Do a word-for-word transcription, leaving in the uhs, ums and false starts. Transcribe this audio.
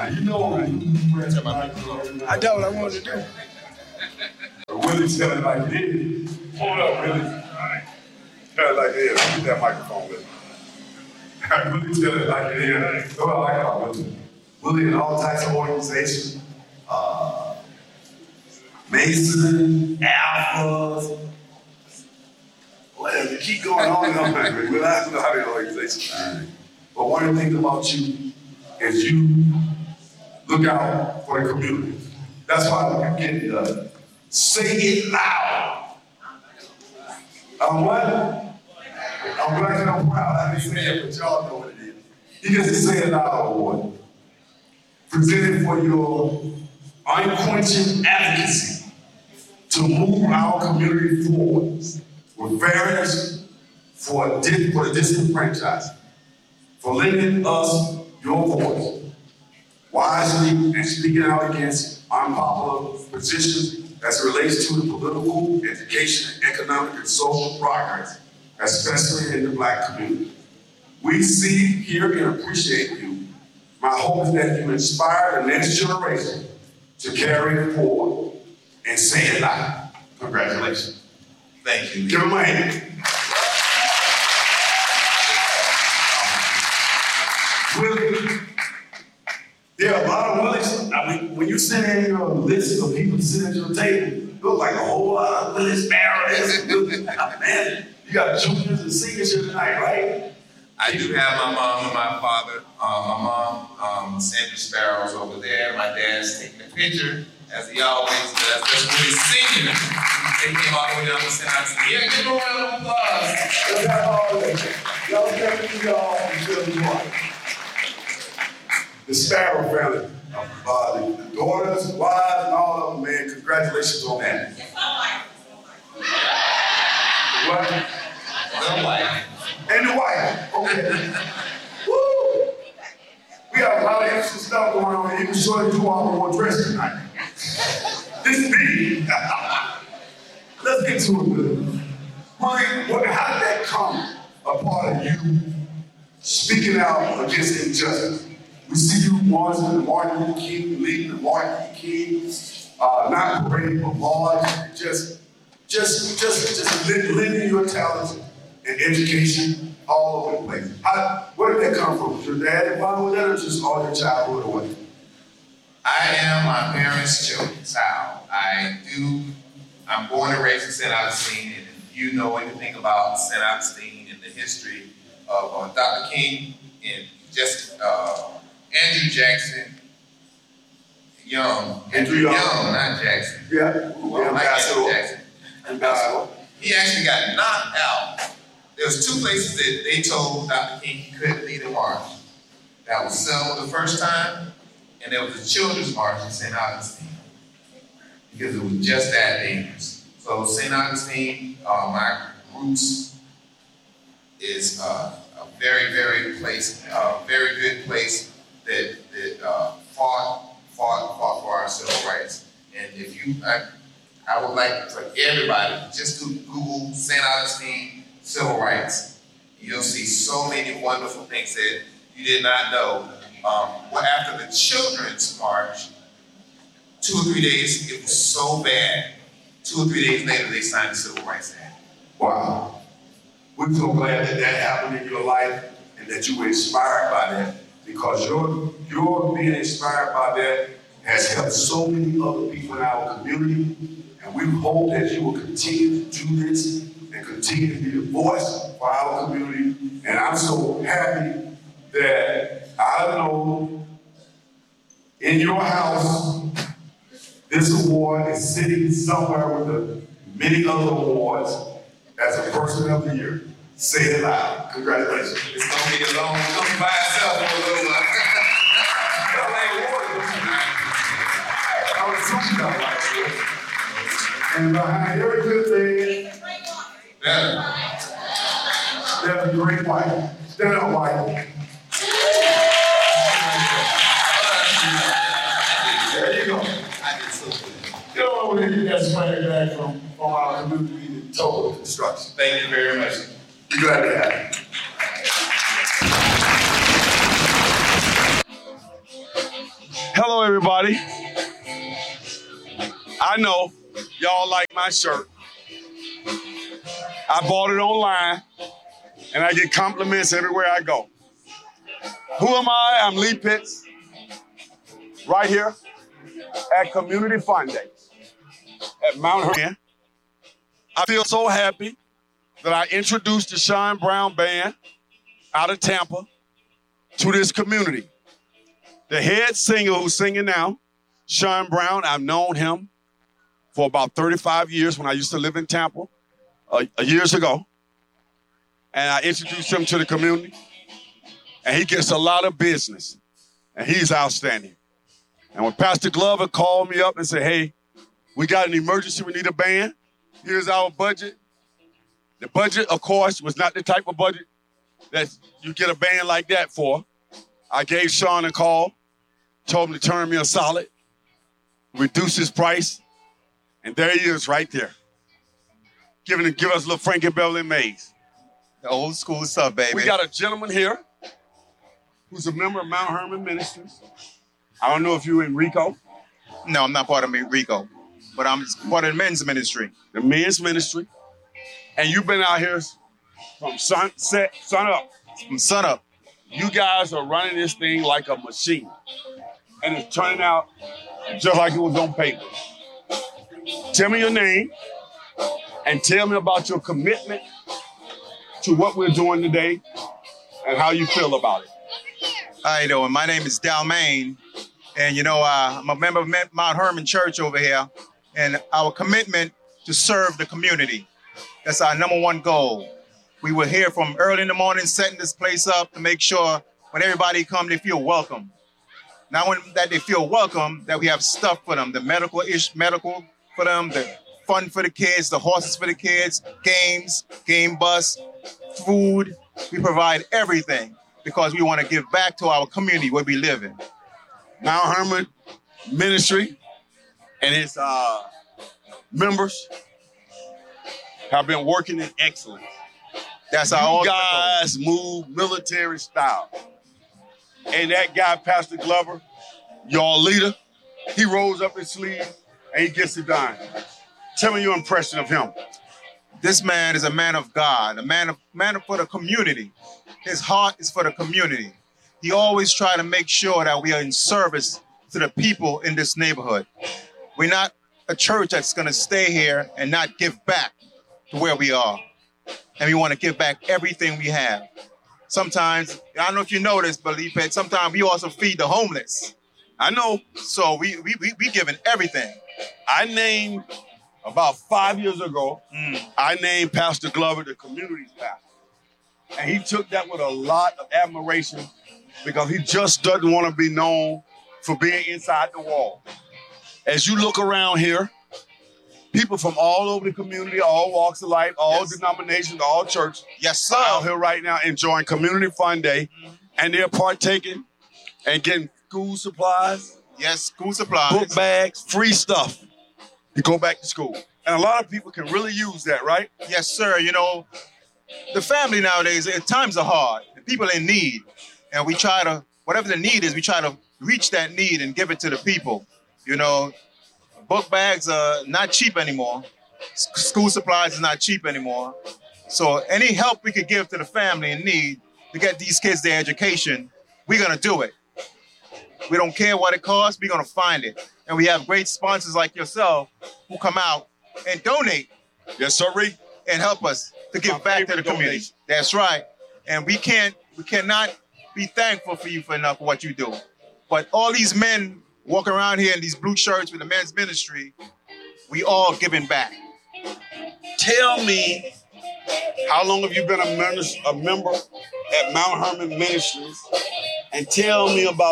You know I know what I wanted to do. Willie tell it like it is. Hold up, Willie. Tell it like it is. Get that microphone, Willie. Willie tell it like it is. That's what I like about Willie. Willie in all types of organizations. Uh, Mason, Alphas, whatever. You keep going on and on. But I don't know how many organizations. But one of the things about you is you look out for the community. That's why we get uh, say it loud. I'm what? I'm black and I'm proud. I didn't say it, but y'all know what it is. You get the Say It Loud Award. Presented for your unquenching advocacy to move our community forward with fairness for, di- for the disenfranchised, for lending us your voice, wisely and speaking out against unpopular positions as it relates to the political, education, economic, and social progress, especially in the Black community. We see, hear, and appreciate you. My hope is that you inspire the next generation to carry it forward and say it loud. Congratulations. Thank you. Give him a hand. Willie, there are a lot of Willies. I mean, when you sit in your list of people sitting at your table, it looks like a whole lot of Willie Sparrows. Man, you got juniors and seniors here tonight, right? I do have my mom and my father. Uh, my mom, um, Sandra Sparrow's over there. My dad's taking a picture, as he always does. That's Willie Senior. They came all the way down to Saint Augustine. Yeah, give them a round of applause. Let's have all of them. Y'all step into y'all until you want. The Sparrow family, uh, the daughters, wives, and all of them, man, congratulations on that. What? The wife. And the wife, okay. Woo! We got a lot of extra stuff going on, even sure you all more dressed tonight. This is me. Let's get to it, Billy. Mike, what, how did that come a part of you speaking out against injustice? We see you marching the Martin Luther King, leading the Martin Luther King, uh, not parading but large, just, just, just, just lending your talents and education all over the place. How, where did that come from? Was your dad involved with that, or just all your childhood or what? I am my parents' children's child. I do, I'm born and raised in Saint Augustine, and if you know anything about Saint Augustine and the history of uh, Doctor King and just uh, Andrew Jackson Young, Andrew Young, Young not Jackson. Yeah, well, yeah, like Andrew Jackson. Uh, he actually got knocked out. There was two places that they told Doctor King he couldn't lead a march. That was Selma the first time, and there was a children's march in Saint Augustine, because it was just that dangerous. So Saint Augustine, uh, my roots, is uh, a very, very place, uh, very good place that that uh, fought, fought, fought for our civil rights. And if you, I, I would like for everybody just to Google Saint Augustine civil rights. You'll see so many wonderful things that you did not know. Um, well, after the children's march, two or three days, it was so bad. Two or three days later, they signed the Civil Rights Act. Wow. We're so glad that that happened in your life and that you were inspired by that, because your, your being inspired by that has helped so many other people in our community. And we hope that you will continue to do this and continue to be a voice for our community. And I'm so happy that I know in your house, this award is sitting somewhere with the many other awards as a person of the year. Say it loud. Congratulations. It's gonna be a long, come by itself for a little while. I was talking about like this. And behind every good thing, Yeah. there's a great wife. Stand up, wife. There you go. I did so good. You know what we need to get that swag back from, from our community to total construction. Thank you very much. Be glad to have you. Hello, everybody. I know y'all like my shirt. I bought it online, and I get compliments everywhere I go. Who am I? I'm Lee Pitts, right here at Community Fund Day at Mount Hermon. I feel so happy that I introduced the Sean Brown Band out of Tampa to this community. The head singer who's singing now, Sean Brown, I've known him for about thirty-five years when I used to live in Tampa uh, years ago. And I introduced him to the community. And he gets a lot of business. And he's outstanding. And when Pastor Glover called me up and said, hey, we got an emergency, we need a band. Here's our budget. The budget, of course, was not the type of budget that you get a band like that for. I gave Sean a call, told him to turn me a solid, reduce his price, and there he is right there. Giving give us a little Frankie Beverly Mays. The old school stuff, baby. We got a gentleman here who's a member of Mount Hermon Ministries. I don't know if you're in Rico. No, I'm not part of Rico, but I'm part of the men's ministry. The men's ministry. And you've been out here from sunset, sun up. From sun up. You guys are running this thing like a machine. And it's turning out just like it was on paper. Tell me your name and tell me about your commitment to what we're doing today and how you feel about it. How you doing? My name is Dalmain, and you know, uh, I'm a member of Mount Hermon Church over here, and our commitment to serve the community. That's our number one goal. We were here from early in the morning setting this place up to make sure when everybody comes, they feel welcome. Not only that they feel welcome, that we have stuff for them, the medical-ish medical for them, the fun for the kids, the horses for the kids, games, game bus, food. We provide everything because we want to give back to our community where we live in. Mount Hermon Ministry and its uh, members have been working in excellence. That's our You guys move military style. And that guy, Pastor Glover, your leader, he rolls up his sleeves and he gets it done. Tell me your impression of him. This man is a man of God, a man of man for the community. His heart is for the community. He always tries to make sure that we are in service to the people in this neighborhood. We're not a church that's going to stay here and not give back to where we are. And we want to give back everything we have. Sometimes, I don't know if you know this, but sometimes we also feed the homeless. I know. So we we we, we giving everything. I named, about five years ago, Mm. I named Pastor Glover the community's pastor. And he took that with a lot of admiration because he just doesn't want to be known for being inside the wall. As you look around here, people from all over the community, all walks of life, all Yes. denominations, all church, Yes, sir. out here right now enjoying Community Fun Day, and they're partaking and getting school supplies, Yes, school supplies. book bags, free stuff to go back to school. And a lot of people can really use that, right? Yes, sir. You know, the family nowadays, at times are hard. People in need. And we try to, whatever the need is, we try to reach that need and give it to the people. You know, book bags are not cheap anymore. S- School supplies is not cheap anymore. So any help we could give to the family in need to get these kids their education, we're going to do it. We don't care what it costs, we're going to find it. And we have great sponsors like yourself who come out and donate Yes, sir, Reed. and help us to give My back to favorite the community. donation. That's right. And we can't, we cannot be thankful for you for enough for what you do. But all these men walking around here in these blue shirts with the men's ministry, we all giving back. Tell me, how long have you been a, minister, a member at Mount Hermon Ministries? And tell me about